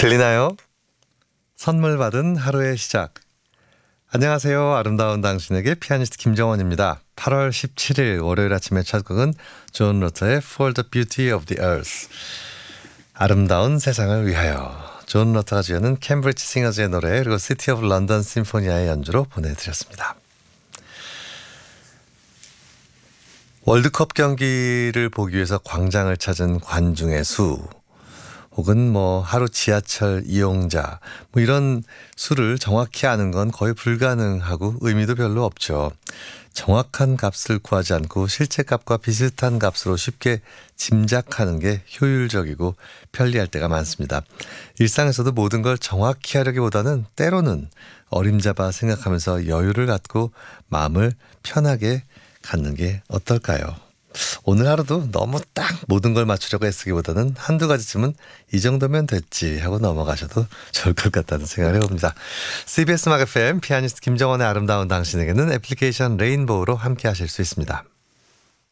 들리나요? 선물 받은 하루의 시작. 안녕하세요. 아름다운 당신에게 피아니스트 김정원입니다. 8월 17일 월요일 아침의 첫 곡은 존 로터의 For the Beauty of the Earth. 아름다운 세상을 위하여. 존 로터가 지어낸 캠브리지 싱어즈의 노래 그리고 시티 오브 런던 심포니아의 연주로 보내드렸습니다. 월드컵 경기를 보기 위해서 광장을 찾은 관중의 수 혹은 하루 지하철 이용자 이런 수를 정확히 아는 건 거의 불가능하고 의미도 별로 없죠. 정확한 값을 구하지 않고 실제 값과 비슷한 값으로 쉽게 짐작하는 게 효율적이고 편리할 때가 많습니다. 일상에서도 모든 걸 정확히 하려기보다는 때로는 어림잡아 생각하면서 여유를 갖고 마음을 편하게 갖는 게 어떨까요? 오늘 하루도 너무 딱 모든 걸 맞추려고 애쓰기보다는 한두 가지쯤은 이 정도면 됐지 하고 넘어가셔도 좋을 것 같다는 생각을 해봅니다. CBS 음악 FM 피아니스트 김정원의 아름다운 당신에게는 애플리케이션 레인보우로 함께 하실 수 있습니다.